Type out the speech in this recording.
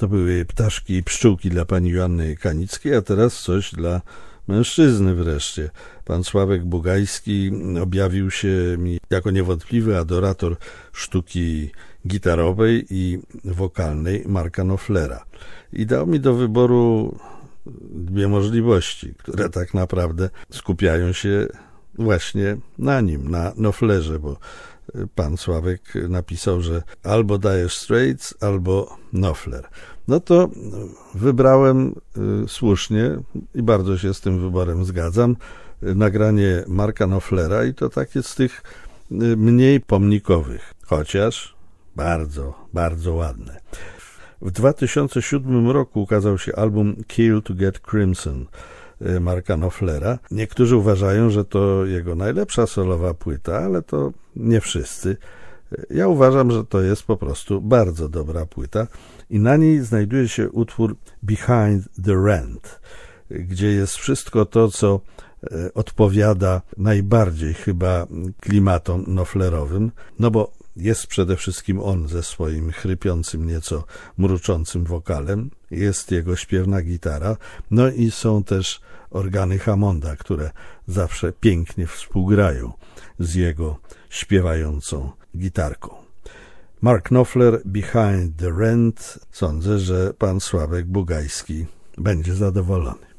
To były Ptaszki i pszczółki dla pani Joanny Kanickiej, a teraz coś dla mężczyzny wreszcie. Pan Sławek Bugajski objawił się mi jako niewątpliwy adorator sztuki gitarowej i wokalnej Marka Knopflera. I dał mi do wyboru dwie możliwości, które tak naprawdę skupiają się właśnie na nim, na Knopflerze, bo pan Sławek napisał, że albo Dire Straits, albo Knopfler. No to wybrałem słusznie i bardzo się z tym wyborem zgadzam, nagranie Marka Knopflera i to takie z tych mniej pomnikowych, chociaż bardzo, bardzo ładne. W 2007 roku ukazał się album Kill to Get Crimson Marka Knopflera. Niektórzy uważają, że to jego najlepsza solowa płyta, ale to nie wszyscy. Ja uważam, że to jest po prostu bardzo dobra płyta i na niej znajduje się utwór Behind the Rent, gdzie jest wszystko to, co odpowiada najbardziej chyba klimatom knopflerowym, no bo jest przede wszystkim on ze swoim chrypiącym, nieco mruczącym wokalem, jest jego śpiewna gitara, no i są też organy Hammonda, które zawsze pięknie współgrają z jego śpiewającą gitarką. Mark Knopfler, Behind the Rent. Sądzę, że pan Sławek Bugajski będzie zadowolony.